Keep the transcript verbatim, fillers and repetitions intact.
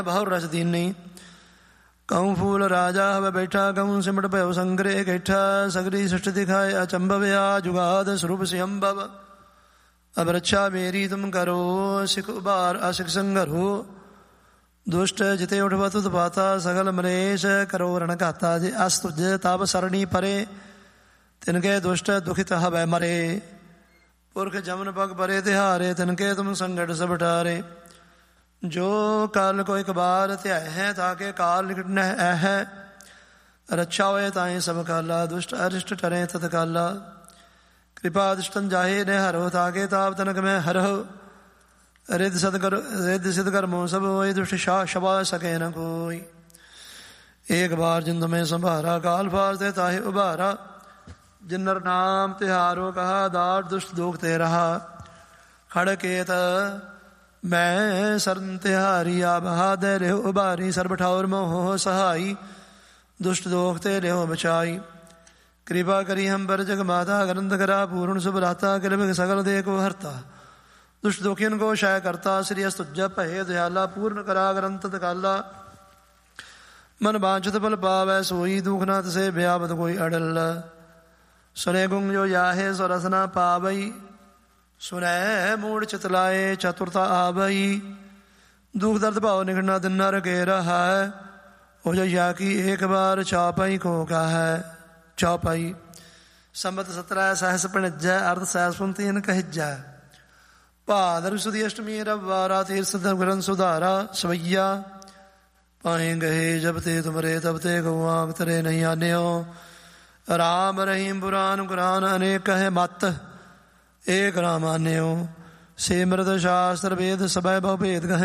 ਬਹੁ ਰਸ ਦੀਨੀ। ਕਉ ਫੂਲ ਰਾਜਾ ਹਵ ਬੈਠਾ, ਕਉ ਸਿਮਟ ਭਇਓ ਸੰਗ੍ਰਹਿ ਕੈਠਾ। ਸਗਰੀ ਸ੍ਰਿਸ਼ਟ ਦਿਖਾਏ ਅਚੰਭਵਿਆ, ਜੁਗਾਦ ਸਰੂਪ ਸਿਅੰਭਵ। ਅਬ ਰੱਛਾ ਮੇਰੀ ਤੁਮ ਕਰੋ, ਸਿਖ ਉਬਾਰ ਅਸਿਖ ਸੰਘਰੋ। ਦੁਸ਼ਟ ਜਿਤੇ ਉਠਵਤ ਉਤਪਾਤਾ, ਸਗਲ ਮਰੇਸ਼ ਕਰੋ ਰਣ ਘਾਤਾ। ਜੇ ਅਸ ਤੁਜ ਤਬ ਸਰਣੀ ਪਰੇ, ਤਿਨਕੇ ਦੁਸ਼ਟ ਦੁਖਿਤ ਹਵੈ ਮਰੇ। ਪੁਰਖ ਜਮਨ ਪਗ ਪਰੇ ਤਿਹਾਰੇ, ਤਿਨਕੇ ਤੁਮ ਸੰਗਠ ਸਭ ਠਾਰੇ। ਜੋ ਕਾਲ ਕੋ ਇੱਕ ਬਾਰ ਧਿਆਇ ਹੈ, ਤਾਕੇ ਕਾਲ ਨਿਕਟ ਨਹਿ ਐਹੈ। ਰੱਛਾ ਹੋਏ ਤਾਏ ਸਭ ਕਾਲਾ, ਦੁਸ਼ਟ ਅਰਿਸ਼ਟ ਟਰੇ ਤਤ ਕਾਲਾ। ਕਿਰਪਾ ਦ੍ਰਿਸ਼ਟਨ ਜਾਹੇ ਨੇ ਹਰੋ, ਤਾਕੇ ਤਾਪ ਤਨਕ ਮੈਂ ਹਰੋ। ਰਿੱਧ ਸਦਕਰ ਰਿੱਧ ਸਿਧ ਕਰਮੋ ਸਭ ਹੋਏ, ਦੁਸ਼ਟ ਸ਼ਾ ਸ਼ਬਾ ਸਕੇ ਨ ਕੋਈ। ਏਕ ਬਾਰ ਜਿਨ ਤੁਮੇ ਸੰਭਾਰਾ, ਕਾਲ ਫਾਰ ਤੇ ਤਾਹੇ ਉਭਾਰਾ। ਜਿਨਰ ਨਾਮ ਤਿਹਾਰੋ ਕਹਾ, ਦਾੜ ਦੁਸ਼ਟ ਦੋਖ ਤੇ ਰਹਾ। ਖੜ ਕੇਤ ਮੈਂ ਸਰਨ ਤਿਹਾਰੀ, ਆ ਬਹਾਦੈ ਰਿਹੁ ਉਭਾਰੀ। ਸਰਬ ਠਾਉਰ ਮੋਹ ਸਹਾਈ, ਦੁਸ਼ਟ ਦੋਖ ਤੇ ਰਿਹੁ ਬਚਾਈ। ਕਿਰਪਾ ਕਰੀ ਹਮ ਪਰ ਜਗ ਮਾਤਾ, ਗ੍ਰੰਥ ਕਰਾ ਪੂਰਨ ਸੁਭਰਾਤਾ। ਕਿਰਪਿਕ ਸਗਲ ਦੇ ਕੋ ਹਰਤਾ, ਦੁਸ਼ਟ ਦੋਖੀਨ ਕੋ ਸ਼ੈ ਕਰਤਾ। ਸ੍ਰੀ ਅਸ ਤੁਜਾ ਭਏ ਦਿਆਲਾ, ਪੂਰਨ ਕਰਾ ਗ੍ਰੰਥ ਤਕਾਲਾ। ਮਨ ਬਾਂਛਤ ਫਲ ਪਾਵੈ ਸੋਈ, ਦੁਖ ਨਾ ਤਸੇ ਬਿਆਵਤ ਕੋਈ ਅੜਲ। ਸੁਨੇ ਗੁੰਗ ਜੋ ਜਾਹੇ ਸੋ ਰਸ ਨਾ ਪਾਵਈ, ਸੁਨੈ ਮੂੜ ਚਿਤ ਲਾਏ ਚਤੁਰਤਾ ਆਵਈ। ਦੁਖ ਦਰਦ ਭਾਵ ਨਿਖੜਨਾ ਦਿਨ ਨਰ ਕੇ ਰਹਾ, ਹੋ ਜੋ ਜਾ ਕੀ ਏਕ ਬਾਰ ਚਾਪਾਈ ਕੋ ਕਹੈ। ਚੌਪਾਈ ਸੰਮਤ ਸਤਰੈ ਸਹਿਸ ਭਣਜੈ, ਅਰਧ ਸਹਿਸ ਪੁੰਤੀਨ ਕਹਿਜੈ। ਭਾਦਰ ਸੁਦੀ ਅਸ਼ਟਮੀ ਰਵਾਰਾ, ਤੀਰਥ ਗ੍ਰੰਥ ਸੁਧਾਰਾ। ਸਵਈਆ ਪਾਏ ਗਏ ਜਬ ਤੇ ਤੁਮਰੇ, ਤਬ ਤੇ ਗਊਆਂਗ ਤਰੇ ਨਹੀਂ ਆਨਿਓ। ਰਾਮ ਰਹੀਮ ਪੁਰਾਨ ਕੁਰਾਨ ਅਨੇਕ ਹੈ ਮਤ, ਏਕ ਰਾਮ ਆਨਿਓ। ਸਿਮਰਤ ਸ਼ਾਸਤਰ ਵੇਦ ਸਭੈ ਬਹੁ ਭੇਦ ਕਹੈ।